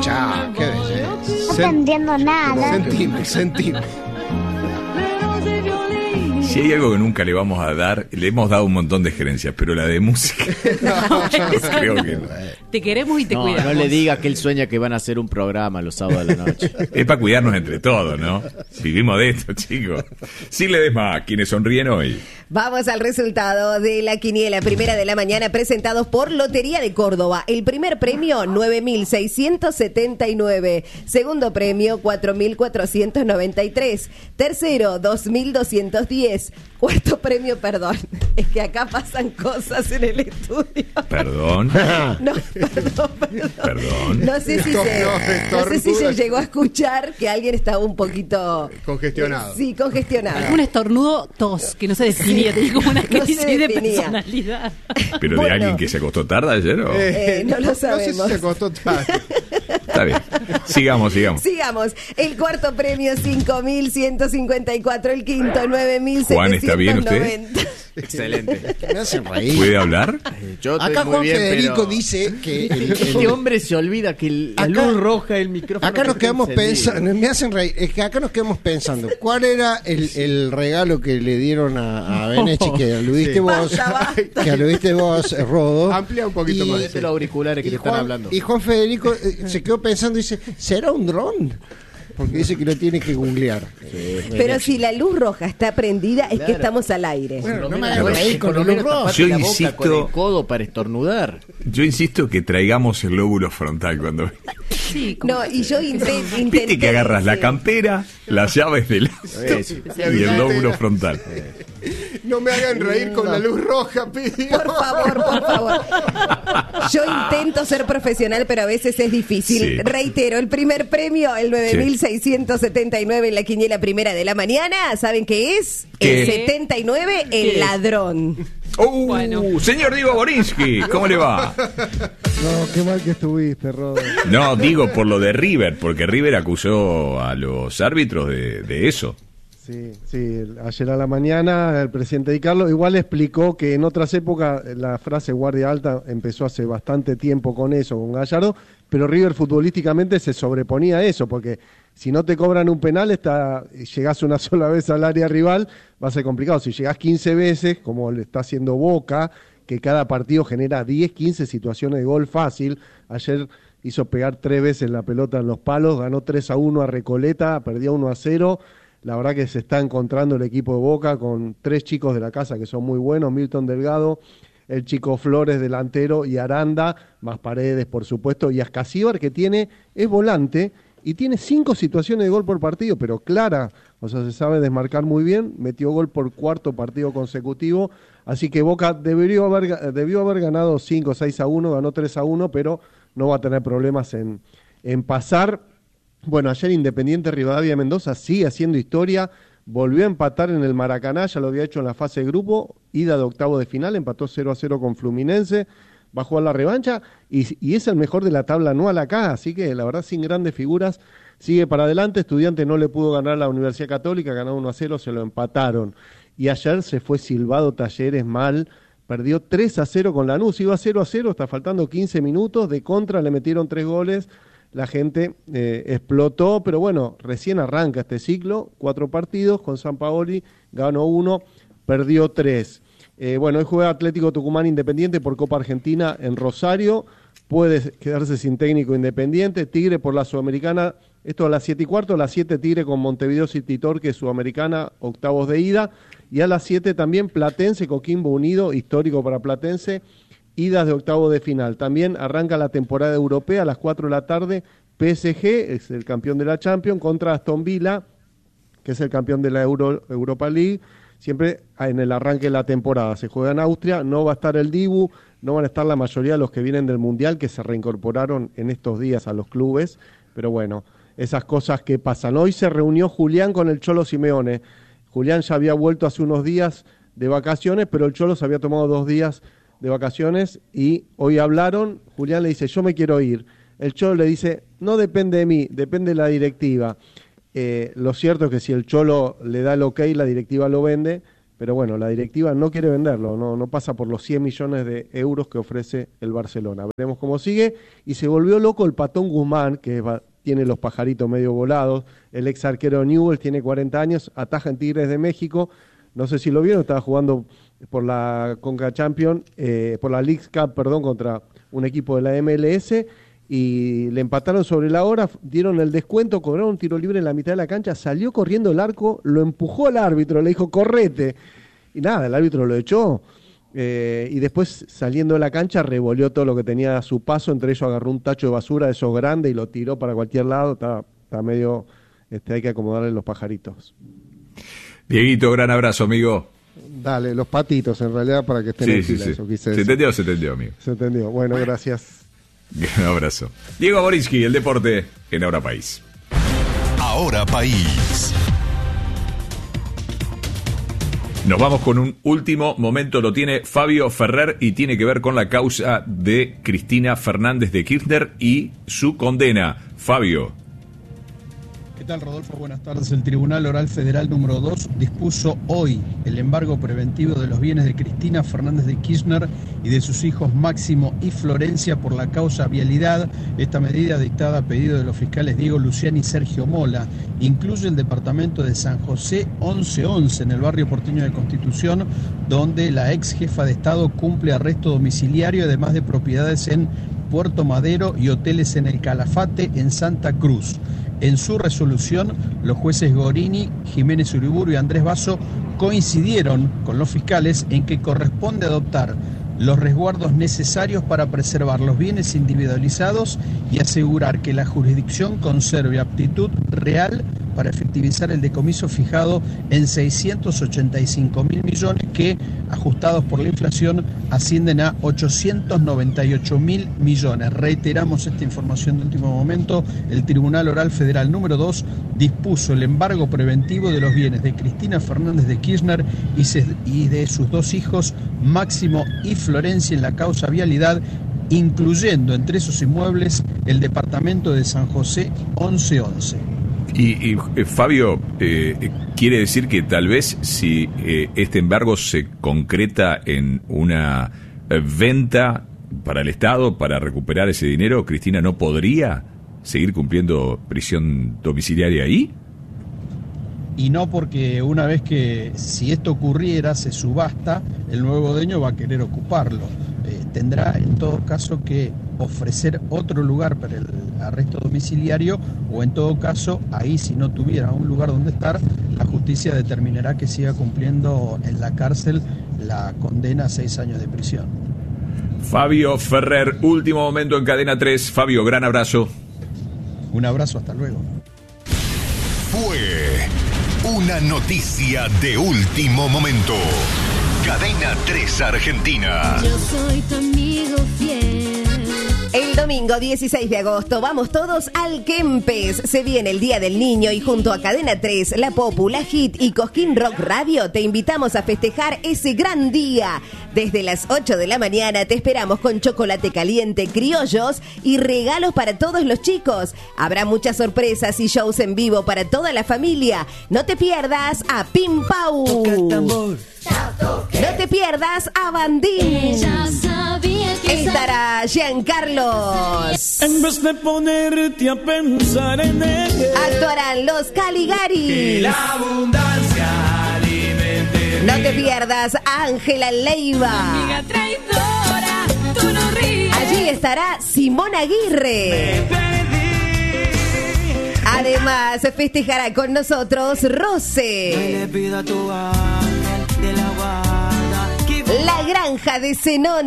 Chao, qué belleza. No te entiendo nada. Sentime. Si hay algo que nunca le vamos a dar, le hemos dado un montón de gerencias, pero la de música, creo que no. Te queremos y te cuidamos. No le diga que él sueña que van a hacer un programa los sábados de la noche. Es para cuidarnos entre todos, ¿no? Si vivimos de esto, chicos. Sí le des más, quienes sonríen hoy. Vamos al resultado de la quiniela primera de la mañana presentados por Lotería de Córdoba. El primer premio, 9.679. Segundo premio, 4.493. Tercero, 2.210. Cuarto premio, perdón. Es que acá pasan cosas en el estudio. Perdón. No, perdón. No sé si se llegó a escuchar que alguien estaba un poquito... Congestionado. Sí, congestionado. Un estornudo tos, que no se definía, tenía como una crisis de personalidad. ¿Pero de alguien que se acostó tarde ayer o...? No lo sabemos. No sé si se acostó tarde. Está bien. Sigamos. Sigamos. El cuarto premio, 5.154. El quinto, 9.790. Juan, ¿está bien usted? Excelente. Me hacen reír. ¿Puede hablar? Yo estoy Acá muy Juan bien, Federico pero... dice que... Este hombre se olvida que la luz roja del micrófono... Acá nos está quedamos encendido. pensando, me hacen reír, es que acá nos quedamos pensando, ¿cuál era el regalo que le dieron a Benechi, que aludiste vos, que aludiste vos, Rodo? Amplía un poquito más. Ponete los auriculares que te están hablando. Y Juan Federico se quedó pensando y dice, ¿será un dron? Porque dice que lo tiene que googlear. Pero si la luz roja está prendida, es que Claro. estamos al aire. Bueno, no me hagas reír con la luz roja. Yo la boca insisto- con el codo para estornudar. Yo insisto que traigamos el lóbulo frontal cuando... Sí, como No, y yo intenté... Viste que agarras la sí. campera, las llaves del auto Eso. y el lóbulo frontal. No me hagan reír con la luz roja, pidió. Por favor. Yo intento ser profesional, pero a veces es difícil. Sí. Reitero, el primer premio, el 9.679 en la quiniela primera de la mañana. ¿Saben qué es? ¿Qué? El 79, el ladrón. Bueno. Señor Diego Borinsky, ¿cómo le va? No, qué mal que estuviste, Rodo. No, digo por lo de River, porque River acusó a los árbitros de eso. Sí, ayer a la mañana el presidente Di Carlo igual explicó que en otras épocas la frase guardia alta empezó hace bastante tiempo con eso, con Gallardo, pero River futbolísticamente se sobreponía a eso, porque si no te cobran un penal, llegás una sola vez al área rival, va a ser complicado. Si llegás 15 veces, como le está haciendo Boca, que cada partido genera 10, 15 situaciones de gol fácil, ayer hizo pegar 3 veces la pelota en los palos, ganó 3-1 a Recoleta, perdió 1-0. La verdad que se está encontrando el equipo de Boca con 3 chicos de la casa que son muy buenos, Milton Delgado, el chico Flores delantero y Aranda, más Paredes por supuesto, y Ascasíbar que es volante y tiene 5 situaciones de gol por partido, pero clara, o sea, se sabe desmarcar muy bien, metió gol por 4º partido consecutivo, así que Boca debió haber ganado 5-6-1, ganó 3-1, pero no va a tener problemas en pasar. Bueno, ayer Independiente Rivadavia Mendoza sigue haciendo historia, volvió a empatar en el Maracaná, ya lo había hecho en la fase de grupo, ida de octavo de final, empató 0-0 con Fluminense, va a jugar la revancha y es el mejor de la tabla anual acá, así que la verdad sin grandes figuras, sigue para adelante. Estudiante no le pudo ganar a la Universidad Católica, ganó 1-0, se lo empataron. Y ayer se fue silbado Talleres mal, perdió 3-0 con Lanús, iba 0-0, está faltando 15 minutos, de contra le metieron 3 goles. La gente explotó, pero bueno, recién arranca este ciclo, 4 partidos con Sampaoli, ganó 1, perdió 3. Bueno, hoy juega Atlético Tucumán Independiente por Copa Argentina en Rosario, puede quedarse sin técnico Independiente, Tigre por la Sudamericana, esto a las 7:15, a las 7 Tigre con Montevideo City Torque, Sudamericana, octavos de ida, y a las 7 también Platense, Coquimbo Unido, histórico para Platense, idas de octavo de final. También arranca la temporada europea a las 4 de la tarde. PSG es el campeón de la Champions contra Aston Villa, que es el campeón de la Europa League. Siempre en el arranque de la temporada se juega en Austria. No va a estar el Dibu, no van a estar la mayoría de los que vienen del Mundial, que se reincorporaron en estos días a los clubes. Pero bueno, esas cosas que pasan. Hoy se reunió Julián con el Cholo Simeone. Julián ya había vuelto hace unos días de vacaciones, pero el Cholo se había tomado 2 días de vacaciones y hoy hablaron. Julián le dice, yo me quiero ir. El Cholo le dice, no depende de mí, depende de la directiva. Lo cierto es que si el Cholo le da el ok, la directiva lo vende. pero bueno, la directiva no quiere venderlo, no pasa por los 100 millones de euros que ofrece el Barcelona. Veremos cómo sigue. Y se volvió loco el Patón Guzmán, que tiene los pajaritos medio volados, el ex arquero de Newell's, tiene 40 años, ataja en Tigres de México. No sé si lo vieron, estaba jugando por la Conca Champions, por la League Cup, contra un equipo de la MLS, y le empataron sobre la hora, dieron el descuento, cobraron un tiro libre en la mitad de la cancha, salió corriendo el arco, lo empujó al árbitro, le dijo correte, y nada, el árbitro lo echó, y después saliendo de la cancha revolvió todo lo que tenía a su paso, entre ellos agarró un tacho de basura de esos grandes y lo tiró para cualquier lado. Está medio, hay que acomodarle los pajaritos. Dieguito, gran abrazo, amigo. Dale, los patitos en realidad para que estén en fila, eso quise decir. Se entendió, amigo. Se entendió. Bueno, gracias. Un abrazo. Diego Borinsky, el deporte en Ahora País. Ahora País. Nos vamos con un último momento, lo tiene Fabio Ferrer y tiene que ver con la causa de Cristina Fernández de Kirchner y su condena. Fabio. ¿Qué tal, Rodolfo? Buenas tardes. El Tribunal Oral Federal número 2 dispuso hoy el embargo preventivo de los bienes de Cristina Fernández de Kirchner y de sus hijos Máximo y Florencia por la causa vialidad. Esta medida, dictada a pedido de los fiscales Diego Luciani y Sergio Mola, incluye el departamento de San José 1111 en el barrio porteño de Constitución, donde la ex jefa de Estado cumple arresto domiciliario, además de propiedades en Puerto Madero y hoteles en el Calafate en Santa Cruz. En su resolución, los jueces Gorini, Jiménez Uriburu y Andrés Basso coincidieron con los fiscales en que corresponde adoptar los resguardos necesarios para preservar los bienes individualizados y asegurar que la jurisdicción conserve aptitud real para efectivizar el decomiso fijado en 685.000 millones que, ajustados por la inflación, ascienden a 898.000 millones. Reiteramos esta información de último momento. El Tribunal Oral Federal número 2 dispuso el embargo preventivo de los bienes de Cristina Fernández de Kirchner y de sus dos hijos, Máximo y Florencia, en la causa vialidad, incluyendo entre esos inmuebles el departamento de San José 1111. Y Fabio, quiere decir que tal vez si este embargo se concreta en una venta para el Estado, para recuperar ese dinero, Cristina no podría seguir cumpliendo prisión domiciliaria ahí. Y no, porque una vez que, si esto ocurriera, se subasta, el nuevo dueño va a querer ocuparlo. Tendrá en todo caso que ofrecer otro lugar para el arresto domiciliario, o en todo caso, ahí si no tuviera un lugar donde estar, la justicia determinará que siga cumpliendo en la cárcel la condena a 6 años de prisión. Fabio Ferrer, último momento en Cadena 3. Fabio, gran abrazo. Un abrazo, hasta luego. Fue una noticia de último momento. Cadena 3 Argentina. Yo soy tu amigo fiel. El domingo 16 de agosto vamos todos al Kempes. Se viene el Día del Niño y junto a Cadena 3, La Popu, La Hit y Cosquín Rock Radio te invitamos a festejar ese gran día. Desde las 8 de la mañana te esperamos con chocolate caliente, criollos y regalos para todos los chicos. Habrá muchas sorpresas y shows en vivo para toda la familia. No te pierdas a Pim Pau. No te pierdas a Bandín. Estará Giancarlos. En vez de ponerte a pensar en él, actuarán los Caligaris. Que la abundancia alimente. No te pierdas a Ángela Leiva. Amiga traidora, tú no ríes. Allí estará Simón Aguirre. Además, festejará con nosotros Rose. La Granja de Zenón.